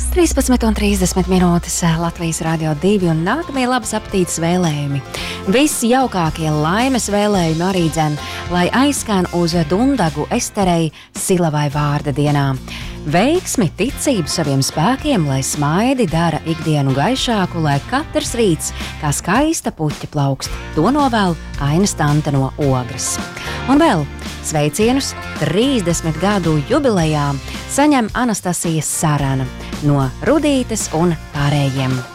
13:30 Latvijas Radio 2 un nākamie labas aptītes vēlējumi. Visi jaukākie laimes vēlējumi arī dzen, lai aizskan uz Dundagu Esterei Silavai vārda dienā. Veiksmi, ticību saviem spēkiem, lai smaidi dara ikdienu gaišāku, lai katrs rīts kā skaista puķa plaukst. To novēl Ainas tante no Ogres. Un vēl sveicienus 30 gadu jubilejām saņem Anastasija Sarana no Rudītes un pārējiem.